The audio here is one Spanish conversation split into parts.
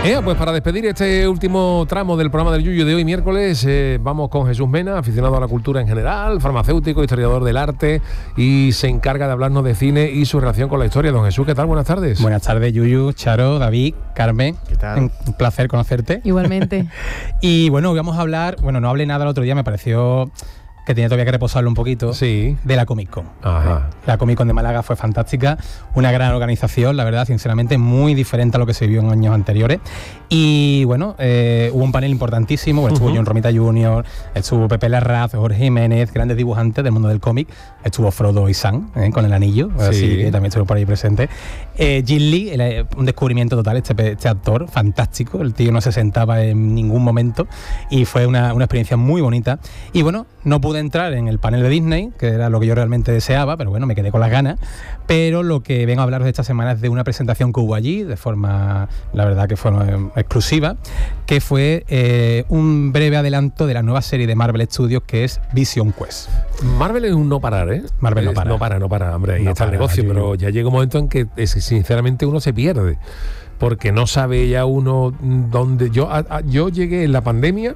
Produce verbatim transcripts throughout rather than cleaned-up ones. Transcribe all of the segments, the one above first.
Eh, pues para despedir este último tramo del programa del Yuyu de hoy miércoles, eh, vamos con Jesús Mena, aficionado a la cultura en general, farmacéutico, historiador del arte, y se encarga de hablarnos de cine y su relación con la historia. Don Jesús, ¿qué tal? Buenas tardes. Buenas tardes, Yuyu, Charo, David, Carmen. ¿Qué tal? Un placer conocerte. Igualmente. Y bueno, hoy vamos a hablar, bueno, no hablé nada el otro día, me pareció que tenía todavía que reposarlo un poquito, sí, de la Comic Con. Ajá. La Comic Con de Málaga fue fantástica, una gran organización, la verdad, sinceramente, muy diferente a lo que se vivió en años anteriores. Y bueno, eh, hubo un panel importantísimo, bueno, estuvo uh-huh. John Romita junior, estuvo Pepe Larraz, Jorge Jiménez, grandes dibujantes del mundo del cómic, estuvo Frodo y Sam, eh, con el anillo, sí. Así que también estuvo por ahí presente. Eh, Jin Lee, el, un descubrimiento total, este, este actor, fantástico, el tío no se sentaba en ningún momento y fue una, una experiencia muy bonita. Y bueno, no pude entrar en el panel de Disney, que era lo que yo realmente deseaba, pero bueno, me quedé con las ganas. Pero lo que vengo a hablaros de esta semana es de una presentación que hubo allí, de forma, la verdad que fue eh, exclusiva, que fue eh, un breve adelanto de la nueva serie de Marvel Studios, que es Vision Quest. Marvel es un no parar, ¿eh? Marvel no para. No para, no para, hombre, ahí no está para, el negocio, yo, pero ya llega un momento en que sinceramente uno se pierde, porque no sabe ya uno dónde... Yo, a, a, yo llegué en la pandemia,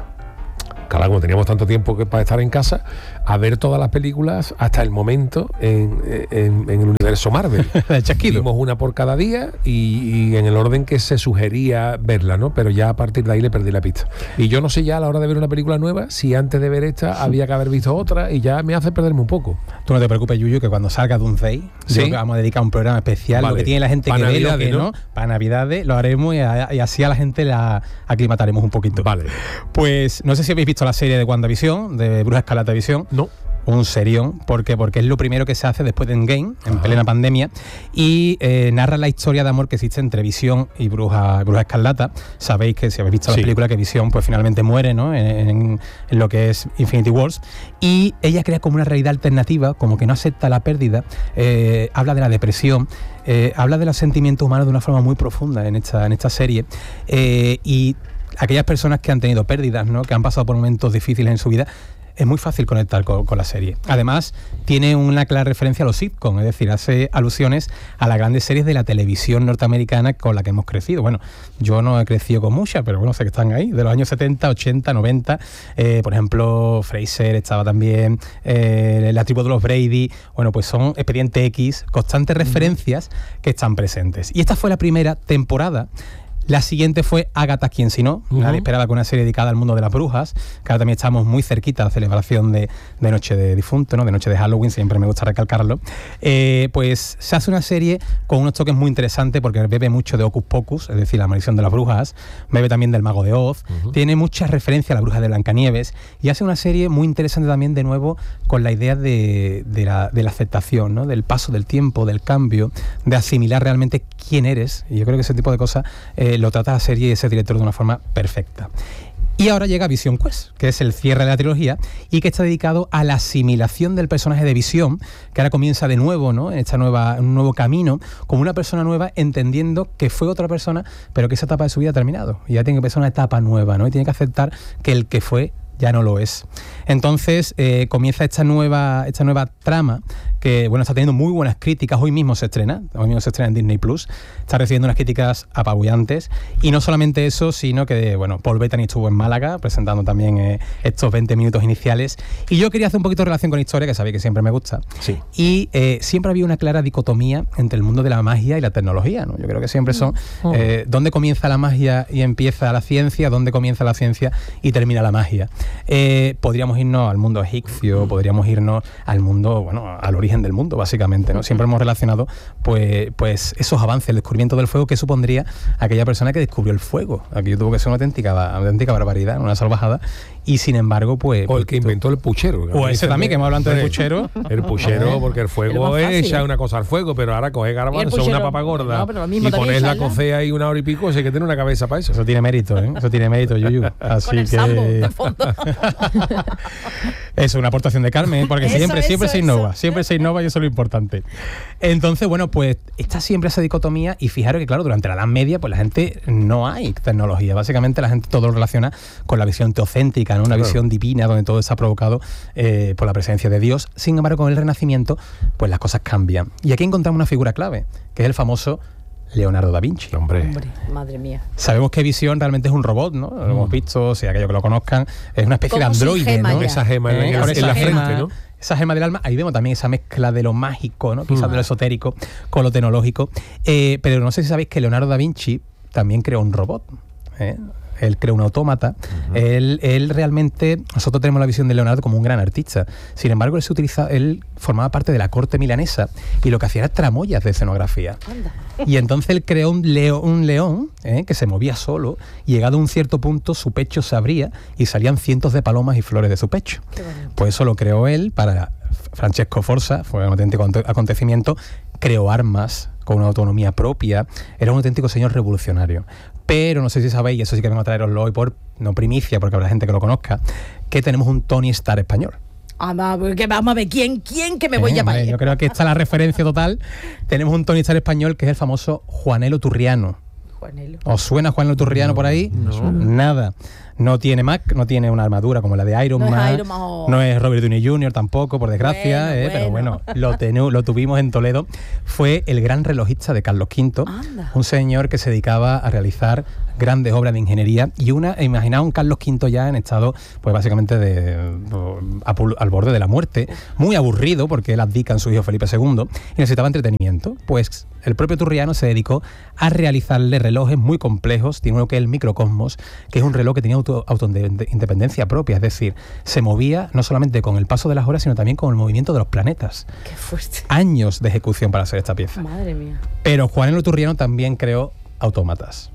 claro, como teníamos tanto tiempo que para estar en casa, a ver todas las películas hasta el momento en, en, en el universo Marvel. Vimos una por cada día y, y en el orden que se sugería verla, ¿no? Pero ya a partir de ahí le perdí la pista. Y yo no sé ya a la hora de ver una película nueva si antes de ver esta había que haber visto otra, y ya me hace perderme un poco. Tú no te preocupes, Yuyu, que cuando salga Doomsday, ¿sí? Yo vamos a dedicar un programa especial, vale, lo que tiene la gente que ve, lo que ¿no? no, para Navidades lo haremos y, a, y así a la gente la aclimataremos un poquito. Vale. Pues no sé si habéis visto la serie de WandaVision, de Bruja Escarlata Visión. No. Un serión, ¿por qué? Porque es lo primero que se hace después de Endgame, en Ajá. plena pandemia, y eh, narra la historia de amor que existe entre Visión y Bruja, Bruja Escarlata. Sabéis que si habéis visto sí. la película, que Visión pues finalmente muere, ¿no? En, en lo que es Infinity Wars, y ella crea como una realidad alternativa, como que no acepta la pérdida, eh, habla de la depresión, eh, habla de los sentimientos humanos de una forma muy profunda en esta, en esta serie, eh, y aquellas personas que han tenido pérdidas, ¿no? Que han pasado por momentos difíciles en su vida, es muy fácil conectar con, con la serie. Además, tiene una clara referencia a los sitcoms, es decir, hace alusiones a las grandes series de la televisión norteamericana con la que hemos crecido. Bueno, yo no he crecido con muchas, pero bueno, sé que están ahí, de los años setenta, ochenta, noventa. Eh, por ejemplo, Frasier estaba también, eh, la tribu de los Brady. Bueno, pues son Expediente X, constantes mm. referencias que están presentes. Y esta fue la primera temporada. La siguiente fue Ágata, quien si no, uh-huh. nadie esperaba que una serie dedicada al mundo de las brujas, que ahora también estamos muy cerquita de la celebración de, de Noche de Difunto, ¿no? De Noche de Halloween, siempre me gusta recalcarlo. Eh, pues se hace una serie con unos toques muy interesantes, porque bebe mucho de Hocus Pocus, es decir, la maldición de las brujas, bebe también del Mago de Oz, uh-huh. tiene muchas referencias a la bruja de Blancanieves, y hace una serie muy interesante también, de nuevo, con la idea de, de, la, de la aceptación, ¿no? Del paso del tiempo, del cambio, de asimilar realmente quién eres, y yo creo que ese tipo de cosas eh, lo trata la serie y ese director de una forma perfecta. Y ahora llega Vision Quest, que es el cierre de la trilogía y que está dedicado a la asimilación del personaje de Visión, que ahora comienza de nuevo, ¿no? En esta nueva, un nuevo camino, como una persona nueva, entendiendo que fue otra persona, pero que esa etapa de su vida ha terminado y ya tiene que empezar una etapa nueva, ¿no? Y tiene que aceptar que el que fue ya no lo es. Entonces eh, comienza esta nueva, esta nueva trama que, bueno, está teniendo muy buenas críticas. Hoy mismo se estrena, hoy mismo se estrena en Disney Plus, está recibiendo unas críticas apabullantes, y no solamente eso, sino que, bueno, Paul Bettany estuvo en Málaga presentando también eh, estos veinte minutos iniciales, y yo quería hacer un poquito de relación con historia, que sabéis que siempre me gusta, sí. y eh, siempre había una clara dicotomía entre el mundo de la magia y la tecnología, ¿no? Yo creo que siempre son oh. eh, dónde comienza la magia y empieza la ciencia, dónde comienza la ciencia y termina la magia. Eh, podríamos irnos al mundo egipcio, podríamos irnos al mundo, bueno, al origen del mundo, básicamente, ¿no? Siempre hemos relacionado pues, pues esos avances, el descubrimiento del fuego, que supondría aquella persona que descubrió el fuego. Aquí tuvo que ser una auténtica, una auténtica barbaridad, una salvajada, y sin embargo, pues... O el que inventó el puchero. O ese también, que hemos hablado antes del puchero. El puchero, porque el fuego es echar una cosa al fuego, pero ahora coge garbanzo, una papa gorda, no, y pones la cocea ahí una hora y pico, sé que tiene una cabeza para eso. Eso tiene mérito, ¿eh? Eso tiene mérito, Yuyu. Así Con el que... sambo de fondo. Eso es una aportación de Carmen, porque eso, siempre, eso, siempre eso, se innova, eso. siempre se innova, y eso es lo importante. Entonces, bueno, pues está siempre esa dicotomía, y fijaros que, claro, durante la Edad Media, pues la gente no hay tecnología. Básicamente la gente todo lo relaciona con la visión teocéntrica, ¿no? Una claro. visión divina, donde todo está provocado eh, por la presencia de Dios. Sin embargo, con el Renacimiento, pues las cosas cambian. Y aquí encontramos una figura clave, que es el famoso Leonardo da Vinci. Hombre. Hombre, madre mía. Sabemos que Visión realmente es un robot, ¿no? Lo hemos visto, si aquellos que lo conozcan, es una especie de Como su androide, gema ¿no? ya. Esa gema en, ¿Eh? en Con la, esa en la gema, frente, ¿no? Esa gema del alma, ahí vemos también esa mezcla de lo mágico, ¿no? Quizás Mm. de lo esotérico con lo tecnológico. Eh, pero no sé si sabéis que Leonardo da Vinci también creó un robot, ¿eh? Él creó un autómata. Uh-huh. él, él realmente, nosotros tenemos la visión de Leonardo como un gran artista. Sin embargo, él se utiliza, él formaba parte de la corte milanesa y lo que hacía era tramoyas de escenografía. Anda. Y entonces él creó un, leo, un león ¿eh? que se movía solo, y llegado a un cierto punto su pecho se abría y salían cientos de palomas y flores de su pecho. Pues eso lo creó él para Francesco Forza, fue un auténtico acontecimiento, creó armas con una autonomía propia, era un auténtico señor revolucionario. Pero no sé si sabéis, y eso sí que vengo a traeroslo hoy por no primicia, porque habrá gente que lo conozca, que tenemos un Tony Stark español. Ah, porque vamos a ver, ¿quién, quién que me voy eh, a llamar? Yo creo que esta es la referencia total. Tenemos un Tony Stark español que es el famoso Juanelo Turriano. Juanelo. ¿Os suena Juanelo Turriano no, por ahí? No. Nada. No tiene Mac, no tiene una armadura como la de Iron no Man. Es Iron Man oh. No es Robert Downey junior tampoco, por desgracia. Bueno, eh, bueno. Pero bueno, lo, tenu, lo tuvimos en Toledo. Fue el gran relojista de Carlos quinto. Anda. Un señor que se dedicaba a realizar grandes obras de ingeniería. Y una, imaginaos un Carlos quinto ya en estado, pues básicamente de, a, al borde de la muerte. Muy aburrido, porque él abdica en su hijo Felipe segundo. Y necesitaba entretenimiento. Pues el propio Turriano se dedicó a realizarle relojes muy complejos. Tiene uno que es el Microcosmos, que es un reloj que tenía auto, auto independencia propia, es decir, se movía no solamente con el paso de las horas, sino también con el movimiento de los planetas. Qué fuerte. Años de ejecución para hacer esta pieza. Madre mía. Pero Juanelo Turriano también creó autómatas.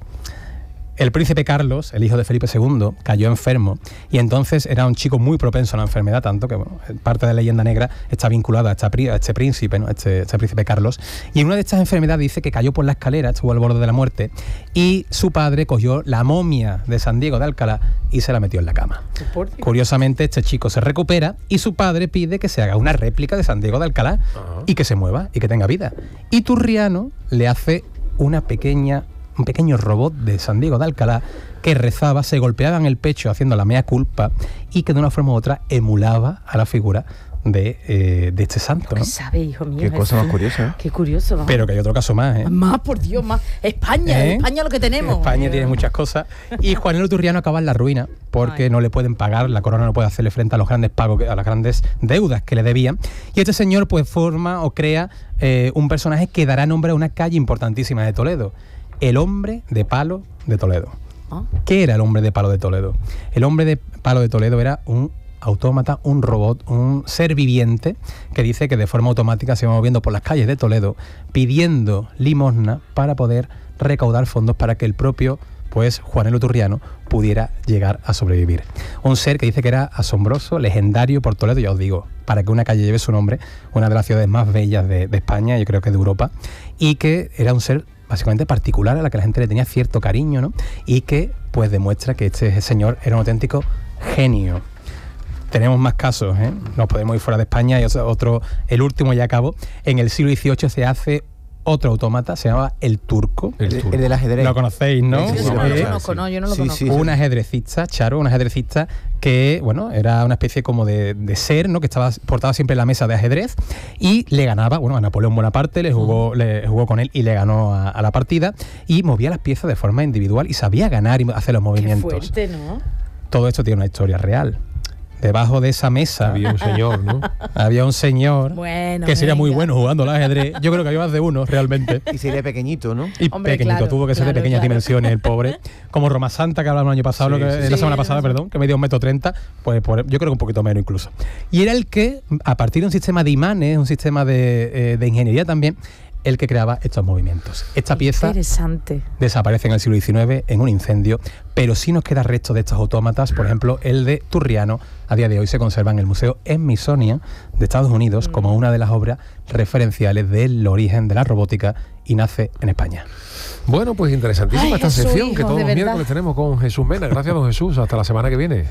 El príncipe Carlos, el hijo de Felipe segundo, cayó enfermo y entonces era un chico muy propenso a la enfermedad, tanto que bueno, parte de la leyenda negra está vinculada a, esta, a este príncipe, ¿no? este, este príncipe Carlos. Y en una de estas enfermedades dice que cayó por la escalera, estuvo al borde de la muerte, y su padre cogió la momia de San Diego de Alcalá y se la metió en la cama. Curiosamente, este chico se recupera y su padre pide que se haga una réplica de San Diego de Alcalá uh-huh. y que se mueva y que tenga vida. Y Turriano le hace una pequeña... un pequeño robot de San Diego de Alcalá que rezaba, se golpeaba en el pecho haciendo la mea culpa y que de una forma u otra emulaba a la figura de, eh, de este santo. ¿Qué ¿no? sabe, hijo mío? Qué cosa más curiosa. ¿eh? Qué curioso. Vamos. Pero que hay otro caso más, ¿eh? Más, por Dios, más. España, ¿Eh? España lo que tenemos. España tiene muchas cosas. Y Juanelo Turriano acaba en la ruina porque Ay. no le pueden pagar, la corona no puede hacerle frente a los grandes pagos, a las grandes deudas que le debían. Y este señor pues forma o crea eh, un personaje que dará nombre a una calle importantísima de Toledo. El hombre de palo de Toledo. ¿Ah? ¿Qué era el hombre de palo de Toledo? El hombre de palo de Toledo era un autómata, un robot, un ser viviente que dice que de forma automática se va moviendo por las calles de Toledo pidiendo limosna para poder recaudar fondos para que el propio pues Juanelo Turriano pudiera llegar a sobrevivir. Un ser que dice que era asombroso, legendario por Toledo, ya os digo, para que una calle lleve su nombre, una de las ciudades más bellas de, de España, yo creo que de Europa, y que era un ser básicamente particular a la que la gente le tenía cierto cariño, ¿no? Y que pues demuestra que este señor era un auténtico genio. Tenemos más casos, ¿eh? Nos podemos ir fuera de España y otro, el último ya acabo. En el siglo dieciocho se hace otro autómata, se llama el turco. El, el del ajedrez. Lo conocéis, ¿no? Sí, sí, sí, no lo sí, conozco, no, yo no lo sí, conozco. sí, sí. Un ajedrecista, Charo, un ajedrecista que, bueno, era una especie como de, de ser, ¿no? Que estaba portado siempre en la mesa de ajedrez y le ganaba, bueno, a Napoleón Bonaparte, le jugó, uh-huh. le jugó con él y le ganó a, a la partida y movía las piezas de forma individual y sabía ganar y hacer los movimientos. Qué fuerte, ¿no? Todo esto tiene una historia real. Debajo de esa mesa había un señor, ¿no? Había un señor bueno, que sería venga. muy bueno jugando al ajedrez. Yo creo que había más de uno, realmente. Y sería pequeñito, ¿no? Y Hombre, pequeñito, claro, tuvo que ser claro, de pequeñas claro. dimensiones, el pobre. Como Roma Santa, que hablamos el año pasado, Sí, lo que, sí, la sí. semana Sí, pasada, no sé. perdón, que medía un metro treinta, pues por, yo creo que un poquito menos incluso. Y era el que, a partir de un sistema de imanes, un sistema de, eh, de ingeniería también, el que creaba estos movimientos. Esta pieza Interesante. desaparece en el siglo diecinueve en un incendio, pero sí nos queda restos de estos autómatas. Por ejemplo, el de Turriano a día de hoy se conserva en el Museo Smithsonian de Estados Unidos mm. como una de las obras referenciales del origen de la robótica y nace en España. Bueno, pues interesantísima Ay, esta Jesús, sección hijo, que todos de los verdad. miércoles tenemos con Jesús Mena. Gracias, don Jesús. Hasta la semana que viene.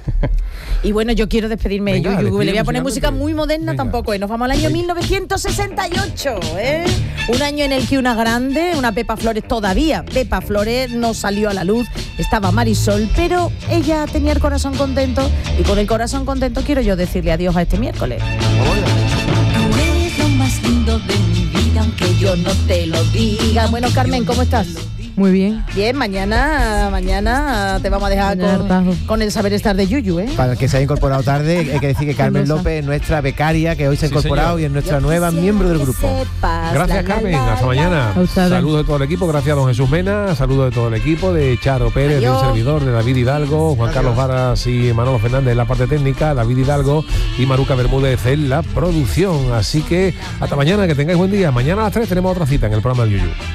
Y bueno, yo quiero despedirme. Venga, yo, yo, despide le voy a poner música musicalmente. muy moderna Venga. tampoco. ¿eh? Nos vamos al año mil novecientos sesenta y ocho. ¿eh? Un año en el que una grande, una Pepa Flores todavía, Pepa Flores no salió a la luz. Estaba Marisol, pero ella tenía el corazón contento. Y con el corazón contento quiero yo decirle adiós a este miércoles. Tú eres lo más lindo de mi vida, aunque yo no te lo diga. Bueno, Carmen, ¿cómo estás? Muy bien. Bien, mañana mañana te vamos a dejar con, con el saber estar de Yuyu, ¿eh? Para el que se haya incorporado tarde, hay que decir que Carmen López es nuestra becaria, que hoy se ha Sí, incorporado señor. y es nuestra Yo nueva quisiera miembro del que grupo. sepas, Gracias, la, la, Carmen. la, Hasta la. mañana. A ustedes. Saludos de todo el equipo. Gracias a don Jesús Mena. Saludos de todo el equipo, de Charo Pérez, Adiós. de un servidor, de David Hidalgo, Juan Carlos Varas y Manolo Fernández en la parte técnica, David Hidalgo y Maruca Bermúdez en la producción. Así que hasta mañana, que tengáis buen día. Mañana a las tres tenemos otra cita en el programa del Yuyu.